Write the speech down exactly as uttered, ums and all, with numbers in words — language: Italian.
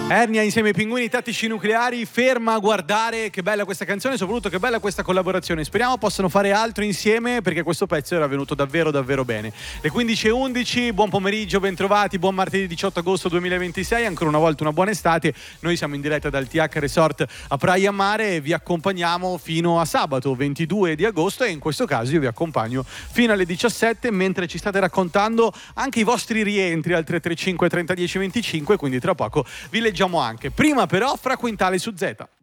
Ernia insieme ai Pinguini Tattici Nucleari, ferma a guardare, che bella questa canzone, soprattutto che bella questa collaborazione. Speriamo possano fare altro insieme, perché questo pezzo era venuto davvero davvero bene. Le quindici e undici, buon pomeriggio, bentrovati, buon martedì diciotto agosto duemilaventisei, ancora una volta una buona estate. Noi siamo in diretta dal T H Resort a Praia Mare e vi accompagniamo fino a sabato ventidue di agosto, e in questo caso io vi accompagno fino alle diciassette, mentre ci state raccontando anche i vostri rientri al tre tre cinque trenta dieci venticinque, quindi tra poco vi leggiamo anche. Prima però Fra Quintale su Z.